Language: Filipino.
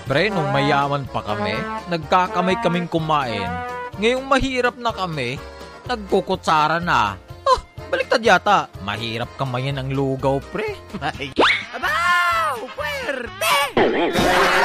Pre, nung mayaman pa kami, nagkakamay kaming kumain. Ngayong mahirap na kami, nagkukutsara na. Baliktad yata. Mahirap kamayin ang lugaw, pre. Abaw! Puwerte!